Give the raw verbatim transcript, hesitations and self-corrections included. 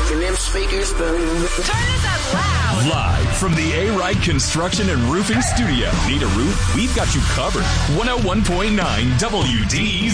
making them speakers boom. Turn this up loud. Live from the A-Ride Construction and Roofing Studio. Need a roof? We've got you covered. one oh one point nine W D